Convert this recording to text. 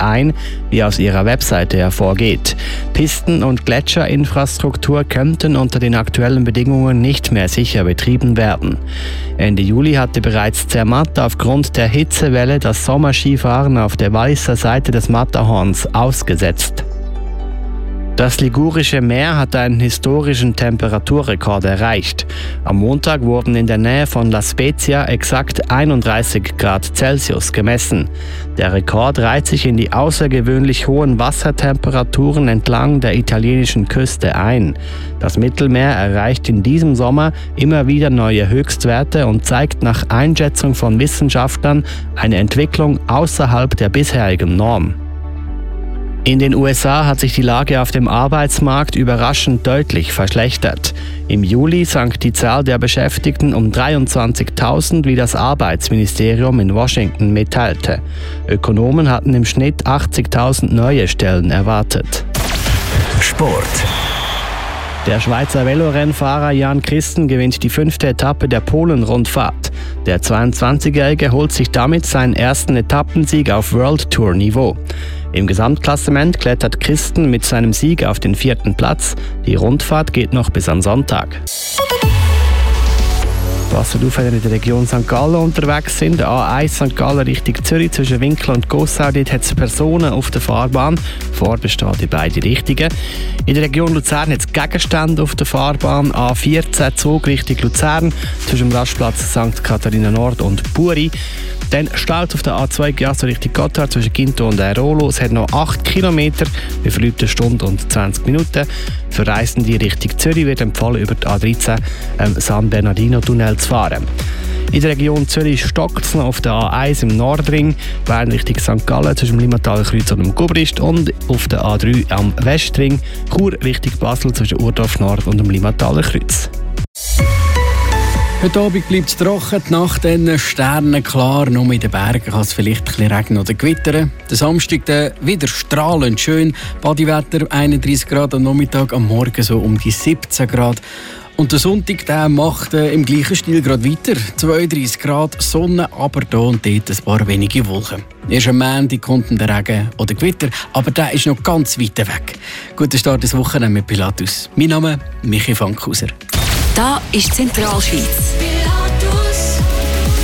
ein, wie aus ihrer Webseite hervorgeht. Pisten- und Gletscherinfrastruktur könnten unter den aktuellen Bedingungen nicht mehr sicher betrieben werden. Ende Juli hatte bereits Zermatt aufgrund der Hitzewelle das Sommerskifahren auf der Walliser Seite des Matterhorns ausgesetzt. Das Ligurische Meer hat einen historischen Temperaturrekord erreicht. Am Montag wurden in der Nähe von La Spezia exakt 31 Grad Celsius gemessen. Der Rekord reiht sich in die außergewöhnlich hohen Wassertemperaturen entlang der italienischen Küste ein. Das Mittelmeer erreicht in diesem Sommer immer wieder neue Höchstwerte und zeigt nach Einschätzung von Wissenschaftlern eine Entwicklung außerhalb der bisherigen Norm. In den USA hat sich die Lage auf dem Arbeitsmarkt überraschend deutlich verschlechtert. Im Juli sank die Zahl der Beschäftigten um 23.000, wie das Arbeitsministerium in Washington mitteilte. Ökonomen hatten im Schnitt 80.000 neue Stellen erwartet. Sport. Der Schweizer Velorennfahrer Jan Christen gewinnt die 5. Etappe der Polen-Rundfahrt. Der 22-Jährige holt sich damit seinen ersten Etappensieg auf World Tour Niveau. Im Gesamtklassement klettert Christen mit seinem Sieg auf den 4. Platz. Die Rundfahrt geht noch bis am Sonntag. Passen auf, wenn ihr in der Region St. Gallen unterwegs sind. A1 St. Gallen Richtung Zürich zwischen Winkel und Gossau. Dort hat es Personen auf der Fahrbahn. Vorbe steht in beide Richtungen. In der Region Luzern hat es Gegenstände auf der Fahrbahn. A14 Zug Richtung Luzern zwischen dem Rastplatz St. Katharina Nord und Buri. Dann staut auf der A2 Giasso Richtung Gotthard zwischen Ginto und Airolo. Es hat noch 8 Kilometer, wie verläuft eine Stunde und 20 Minuten. Für Reisende Richtung Zürich wird empfohlen, über die A13 San Bernardino-Tunnel zu fahren. In der Region Zürich stockt es noch auf der A1 im Nordring, Bern Richtung St. Gallen zwischen dem Limmataler Kreuz und dem Gubrist und auf der A3 am Westring, Chur Richtung Basel zwischen Urdorf Nord und dem Limmataler Kreuz. Heute Abend bleibt es trocken, die Nacht dann sternenklar. Nur in den Bergen kann es vielleicht ein bisschen regnen oder gewittern. Der Samstag dann wieder strahlend schön. Badiwetter 31 Grad am Nachmittag, am Morgen so um die 17 Grad. Und der Sonntag der macht im gleichen Stil gerade weiter. 32 Grad, Sonne, aber hier und dort ein paar wenige Wolken. Erst am Montag kommt der Regen oder Gewitter, aber der ist noch ganz weit weg. Guten Start ins Wochenende mit Pilatus. Mein Name ist Michi Fankhauser. Da ist Zentralschweiz.